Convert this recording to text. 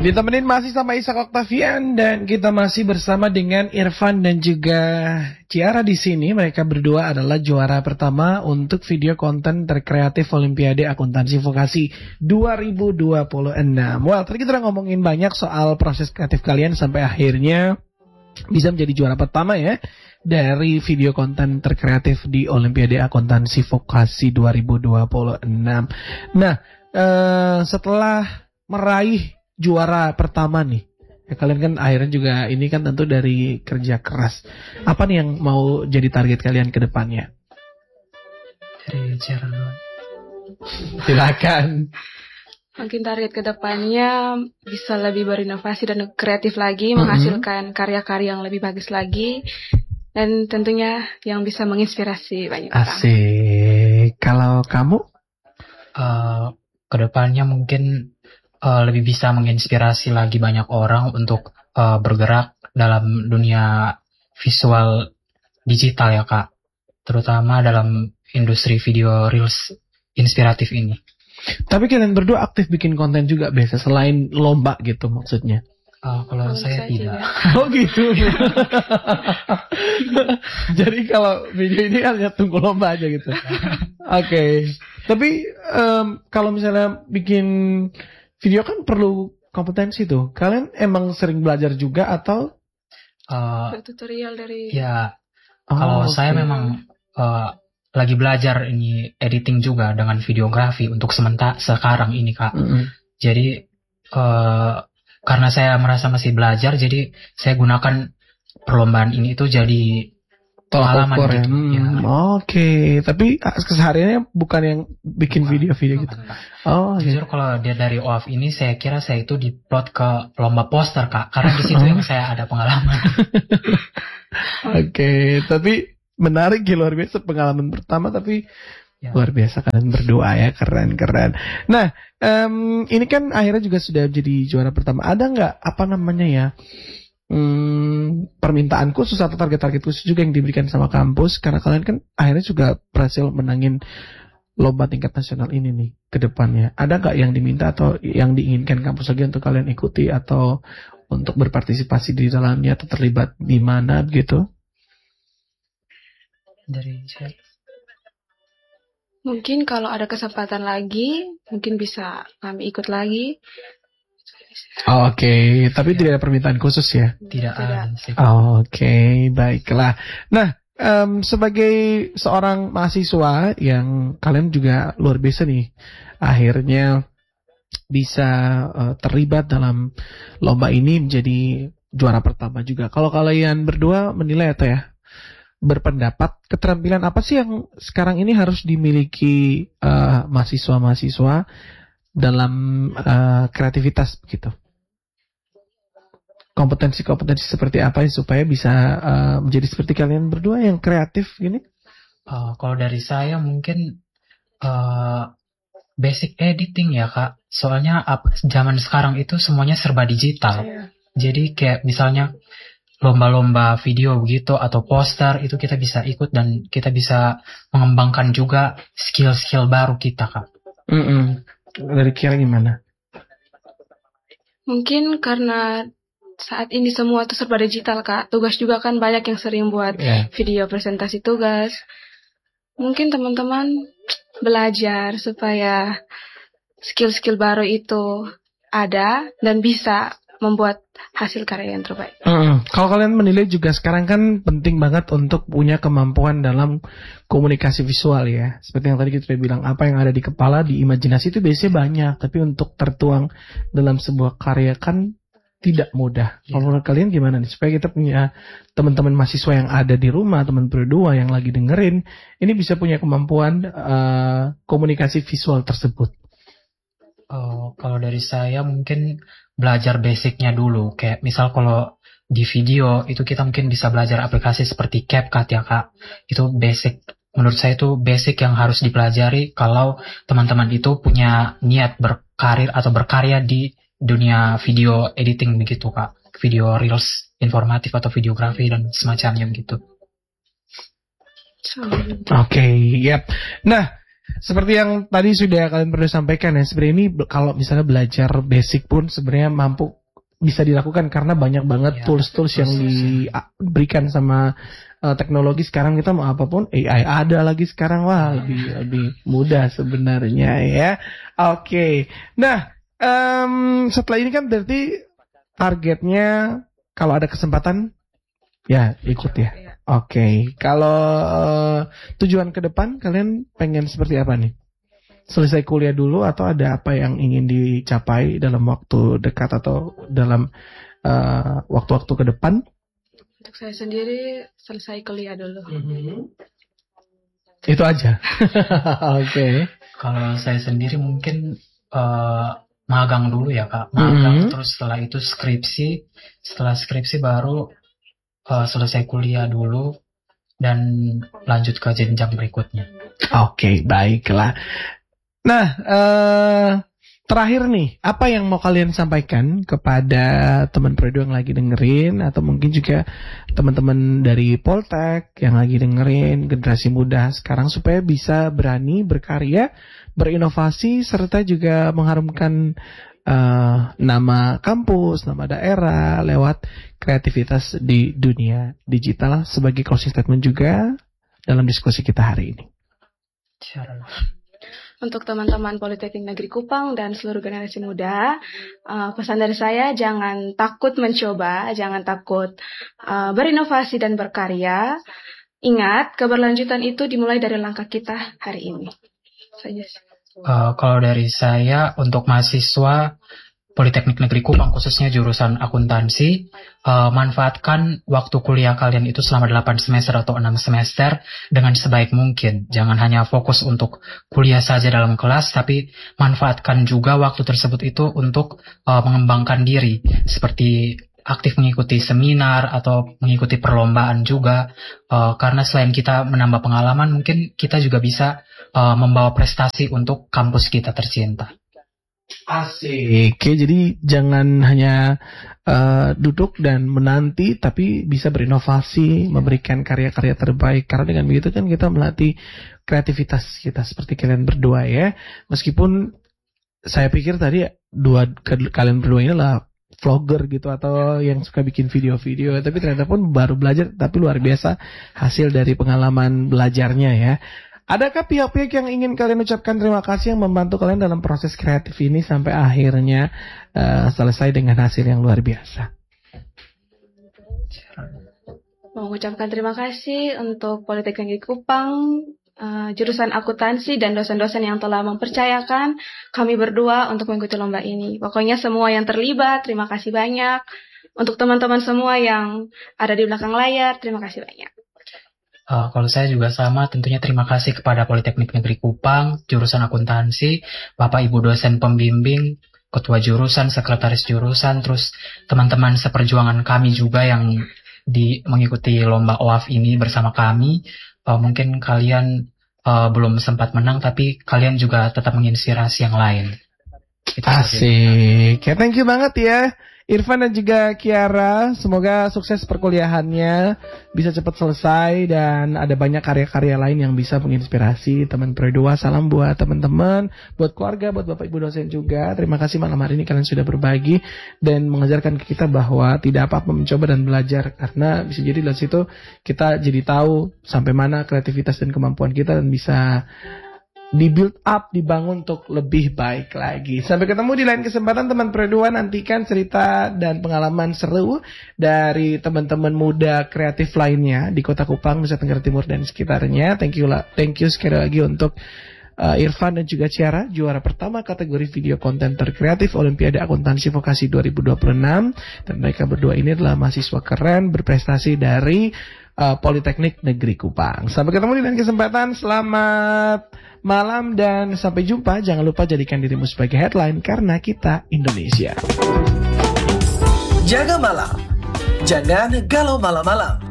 Ditemenin masih sama Ishak Octavian dan kita masih bersama dengan Irfan dan juga Ciara di sini. Mereka berdua adalah juara pertama untuk video konten terkreatif Olimpiade Akuntansi Vokasi 2026. Wah, tadi kita udah ngomongin banyak soal proses kreatif kalian sampai akhirnya bisa menjadi juara pertama ya dari video konten terkreatif di Olimpiade Akuntansi Vokasi 2026. Nah, setelah meraih juara pertama nih, ya kalian kan akhirnya juga ini kan tentu dari kerja keras. Apa nih yang mau jadi target kalian ke depannya? Dari cara Silakan. Mungkin target ke depannya bisa lebih berinovasi dan kreatif lagi, menghasilkan karya-karya yang lebih bagus lagi, dan tentunya yang bisa menginspirasi banyak orang. Asik. Kalau kamu? Kedepannya mungkin lebih bisa menginspirasi lagi banyak orang untuk bergerak dalam dunia visual digital ya Kak, terutama dalam industri video reels inspiratif ini. Tapi kalian berdua aktif bikin konten juga biasa selain lomba gitu maksudnya? Kalau saya tidak. Oh gitu. Jadi kalau video ini hanya tunggu lomba aja gitu. Oke. Tapi kalau misalnya bikin video kan perlu kompetensi tuh. Kalian emang sering belajar juga atau? Tutorial dari. Ya. Kalau saya memang lagi belajar ini editing juga dengan videografi untuk sekarang ini Kak. Jadi karena saya merasa masih belajar, jadi saya gunakan perlombaan ini itu jadi pengalaman gitu. Ya. Oke. Tapi kesehariannya bukan yang bikin video-video gitu. Oh, jujur kalau dia dari OAF ini saya kira saya itu diplot ke lomba poster Kak, karena di situ yang saya ada pengalaman. Oke, tapi menarik ya, luar biasa pengalaman pertama tapi ya. Luar biasa kalian berdua ya, keren. Nah, ini kan akhirnya juga sudah jadi juara pertama. Ada nggak apa namanya ya? Permintaan khusus atau target-target khusus juga yang diberikan sama kampus karena kalian kan akhirnya juga berhasil menangin lomba tingkat nasional ini nih ke depannya. Ada nggak yang diminta atau yang diinginkan kampus lagi untuk kalian ikuti atau untuk berpartisipasi di dalamnya atau terlibat di mana gitu? Dari saya. Mungkin kalau ada kesempatan lagi, mungkin bisa kami ikut lagi. Oke, tapi tidak ada permintaan khusus ya? Tidak ada. Oke, baiklah. Nah, sebagai seorang mahasiswa yang kalian juga luar biasa nih, akhirnya bisa terlibat dalam lomba ini menjadi juara pertama juga. Kalau kalian berdua menilai atau ya berpendapat keterampilan apa sih yang sekarang ini harus dimiliki mahasiswa-mahasiswa dalam kreativitas begitu? Kompetensi-kompetensi seperti apa supaya bisa menjadi seperti kalian berdua yang kreatif gini? Kalau dari saya mungkin basic editing ya Kak. Soalnya zaman sekarang itu semuanya serba digital. Jadi kayak misalnya lomba-lomba video begitu atau poster itu kita bisa ikut dan kita bisa mengembangkan juga skill-skill baru kita Kak. Dari Kira gimana? Mungkin karena saat ini semua itu serba digital Kak. Tugas juga kan banyak yang sering buat video presentasi tugas. Mungkin teman-teman belajar supaya skill-skill baru itu ada dan bisa membuat hasil karya yang terbaik. Kalau kalian menilai juga sekarang kan penting banget untuk punya kemampuan dalam komunikasi visual ya. Seperti yang tadi kita bilang, apa yang ada di kepala, di imajinasi itu biasanya banyak, tapi untuk tertuang dalam sebuah karya kan tidak mudah. Kalau menurut kalian gimana nih supaya kita punya teman-teman mahasiswa yang ada di rumah, teman berdua yang lagi dengerin, ini bisa punya kemampuan komunikasi visual tersebut? Kalau dari saya mungkin belajar basicnya dulu. Kayak misal kalau di video itu kita mungkin bisa belajar aplikasi seperti CapCut ya Kak. Itu basic. Menurut saya itu basic yang harus dipelajari kalau teman-teman itu punya niat berkarir atau berkarya di dunia video editing begitu Kak. Video reels informatif atau videografi dan semacamnya begitu. Oke, yep. Nah, seperti yang tadi sudah kalian berdua sampaikan ya, sebenarnya ini kalau misalnya belajar basic pun sebenarnya bisa dilakukan karena banyak banget tools-tools yang diberikan sama teknologi sekarang. Kita mau apapun AI ada lagi sekarang, wah lebih mudah sebenarnya ya. Oke. Nah, setelah ini kan berarti targetnya kalau ada kesempatan ya ikut ya. Oke. Kalau tujuan ke depan kalian pengen seperti apa nih? Selesai kuliah dulu atau ada apa yang ingin dicapai dalam waktu dekat atau dalam waktu-waktu ke depan? Untuk saya sendiri selesai kuliah dulu. Itu aja. Oke. Kalau saya sendiri mungkin magang dulu ya Kak. Magang terus setelah itu skripsi. Setelah skripsi baru selesai kuliah dulu dan lanjut ke jenjang berikutnya. Oke, baiklah. Nah, terakhir nih, apa yang mau kalian sampaikan kepada teman Predo yang lagi dengerin, atau mungkin juga teman-teman dari Poltek yang lagi dengerin, generasi muda sekarang, supaya bisa berani berkarya, berinovasi, serta juga mengharumkan nama kampus, nama daerah lewat kreativitas di dunia digital, sebagai closing statement juga dalam diskusi kita hari ini. Untuk teman-teman Politeknik Negeri Kupang dan seluruh generasi muda, pesan dari saya, jangan takut mencoba, jangan takut berinovasi dan berkarya. Ingat, keberlanjutan itu dimulai dari langkah kita hari ini. Saja. Kalau dari saya, untuk mahasiswa Politeknik Negeri Kupang khususnya jurusan akuntansi, manfaatkan waktu kuliah kalian itu selama 8 semester atau 6 semester dengan sebaik mungkin. Jangan hanya fokus untuk kuliah saja dalam kelas, tapi manfaatkan juga waktu tersebut itu untuk mengembangkan diri, seperti aktif mengikuti seminar atau mengikuti perlombaan juga, karena selain kita menambah pengalaman, mungkin kita juga bisa membawa prestasi untuk kampus kita tercinta. Asik. Oke, jadi jangan hanya duduk dan menanti, tapi bisa berinovasi, memberikan karya-karya terbaik. Karena dengan begitu kan kita melatih kreativitas kita seperti kalian berdua ya. Meskipun saya pikir tadi kalian berdua ini adalah vlogger gitu atau yang suka bikin video-video, tapi ternyata pun baru belajar, tapi luar biasa hasil dari pengalaman belajarnya ya. Adakah pihak-pihak yang ingin kalian ucapkan terima kasih yang membantu kalian dalam proses kreatif ini sampai akhirnya selesai dengan hasil yang luar biasa? Mau mengucapkan terima kasih untuk Politeknik Kupang, jurusan akuntansi dan dosen-dosen yang telah mempercayakan kami berdua untuk mengikuti lomba ini. Pokoknya semua yang terlibat, terima kasih banyak. Untuk teman-teman semua yang ada di belakang layar, terima kasih banyak. Kalau saya juga sama, tentunya terima kasih kepada Politeknik Negeri Kupang, jurusan akuntansi, Bapak Ibu dosen pembimbing, ketua jurusan, sekretaris jurusan, terus teman-teman seperjuangan kami juga yang mengikuti lomba OAF ini bersama kami. Mungkin kalian belum sempat menang, tapi kalian juga tetap menginspirasi yang lain. Asik. Ya, thank you banget ya Irfan dan juga Kiara. Semoga sukses perkuliahannya, bisa cepat selesai dan ada banyak karya-karya lain yang bisa menginspirasi teman Predo. Salam buat teman-teman, buat keluarga, buat Bapak Ibu dosen juga. Terima kasih malam hari ini kalian sudah berbagi dan mengajarkan ke kita bahwa tidak apa-apa mencoba dan belajar, karena bisa jadi dari situ kita jadi tahu sampai mana kreativitas dan kemampuan kita dan bisa di-build up, dibangun untuk lebih baik lagi. Sampai ketemu di lain kesempatan teman Predo. Nantikan cerita dan pengalaman seru dari teman-teman muda kreatif lainnya di Kota Kupang, Nusa Tenggara Timur dan sekitarnya. Thank you sekali lagi untuk Irfan dan juga Ciara, juara pertama kategori video konten terkreatif Olimpiade Akuntansi Vokasi 2026. Dan mereka berdua ini adalah mahasiswa keren berprestasi dari Politeknik Negeri Kupang. Sampai ketemu di lain kesempatan. Selamat malam dan sampai jumpa. Jangan lupa jadikan dirimu sebagai headline, karena kita Indonesia. Jaga malam, jangan galau malam-malam.